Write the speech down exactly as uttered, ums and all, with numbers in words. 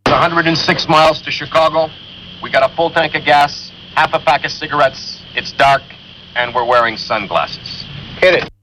one hundred six miles to Chicago. We got a full tank of gas, half a pack of cigarettes. It's dark, and we're wearing sunglasses. Hit it.